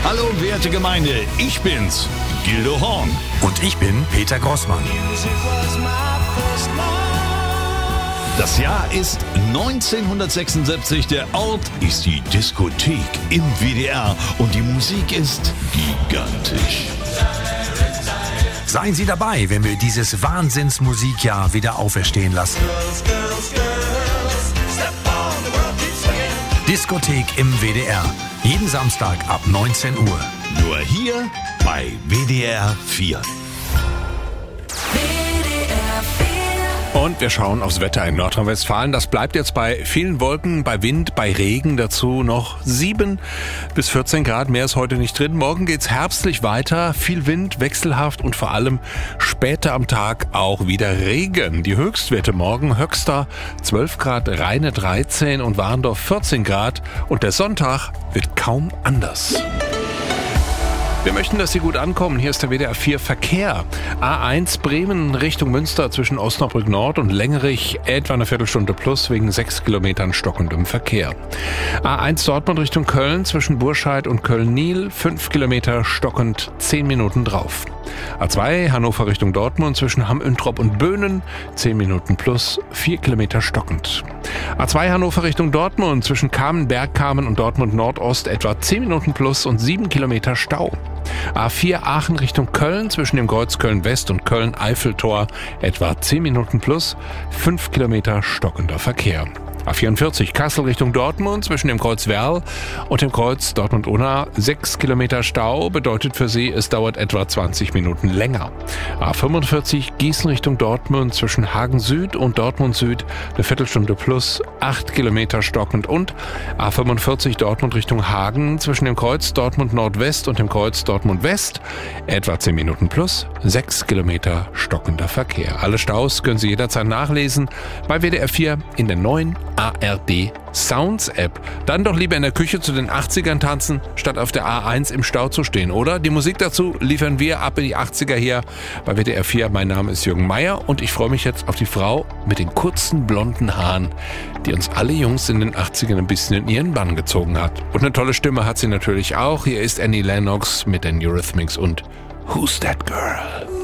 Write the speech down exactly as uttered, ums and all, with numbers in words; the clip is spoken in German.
Hallo, werte Gemeinde, ich bin's, Gildo Horn. Und ich bin Peter Grossmann. Das Jahr ist neunzehnhundertsechsundsiebzig, der Ort ist die Diskothek im W D R und die Musik ist gigantisch. Seien Sie dabei, wenn wir dieses Wahnsinnsmusikjahr wieder auferstehen lassen. Diskothek im W D R. Jeden Samstag ab neunzehn Uhr. Nur hier bei W D R vier. Und wir schauen aufs Wetter in Nordrhein-Westfalen. Das bleibt jetzt bei vielen Wolken, bei Wind, bei Regen. Dazu noch sieben bis vierzehn Grad. Mehr ist heute nicht drin. Morgen geht's herbstlich weiter. Viel Wind, wechselhaft und vor allem später am Tag auch wieder Regen. Die Höchstwerte morgen: Höxter zwölf Grad, Rheine dreizehn und Warndorf vierzehn Grad. Und der Sonntag wird kaum anders. Wir möchten, dass Sie gut ankommen. Hier ist der W D R vier Verkehr. A eins Bremen Richtung Münster zwischen Osnabrück Nord und Lengerich etwa eine Viertelstunde plus wegen sechs Kilometern stockendem Verkehr. A eins Dortmund Richtung Köln zwischen Burscheid und Köln-Niel fünf Kilometer stockend, zehn Minuten drauf. A zwei Hannover Richtung Dortmund zwischen Hamm-Üntrop und Böhnen zehn Minuten plus, vier Kilometer stockend. A zwei Hannover Richtung Dortmund zwischen Kamen-Bergkamen und Dortmund Nordost etwa zehn Minuten plus und sieben Kilometer Stau. A vier Aachen Richtung Köln zwischen dem Kreuz Köln-West und Köln-Eiffeltor etwa zehn Minuten plus, fünf Kilometer stockender Verkehr. A vierundvierzig Kassel Richtung Dortmund zwischen dem Kreuz Werl und dem Kreuz Dortmund-Unna sechs Kilometer Stau, bedeutet für Sie, es dauert etwa zwanzig Minuten länger. A fünfundvierzig Gießen Richtung Dortmund zwischen Hagen Süd und Dortmund Süd eine Viertelstunde plus, acht Kilometer stockend und A fünfundvierzig Dortmund Richtung Hagen zwischen dem Kreuz Dortmund Nordwest und dem Kreuz Dortmund West etwa zehn Minuten plus, sechs Kilometer stockender Verkehr. Alle Staus können Sie jederzeit nachlesen bei W D R vier in der neuen A R D Sounds App. Dann doch lieber in der Küche zu den achtzigern tanzen, statt auf der A eins im Stau zu stehen, oder? Die Musik dazu liefern wir ab in die achtziger hier bei W D R vier. Mein Name ist Jürgen Meier und ich freue mich jetzt auf die Frau mit den kurzen blonden Haaren, die uns alle Jungs in den achtzigern ein bisschen in ihren Bann gezogen hat. Und eine tolle Stimme hat sie natürlich auch. Hier ist Annie Lennox mit den Eurythmics und Who's That Girl?